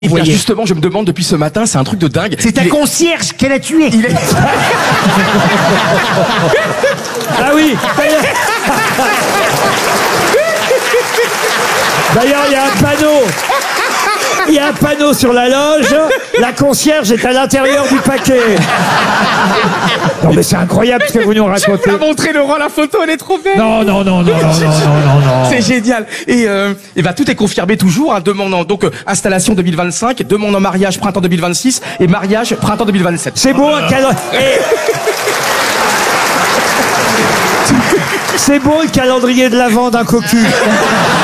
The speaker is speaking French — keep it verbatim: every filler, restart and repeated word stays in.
Et bien justement, je me demande depuis ce matin, c'est un truc de dingue. C'est ta Il est- concierge qu'elle a tué. Il est... Ah oui. D'ailleurs, il y a un panneau. Il y a un panneau sur la loge. La concierge est à l'intérieur du paquet. Non mais c'est incroyable ce que vous nous Je vais racontez. vous la montrer, Laurent, la photo, elle est trop belle. Non, non, non, non, non, non, non, non, non. C'est génial. Et, euh, et ben tout est confirmé toujours. Hein, demandant donc euh, installation deux mille vingt-cinq, demande en mariage printemps deux mille vingt-six et mariage printemps deux mille vingt-sept. C'est beau un calendrier. C'est beau le calendrier de l'Avent d'un cocu.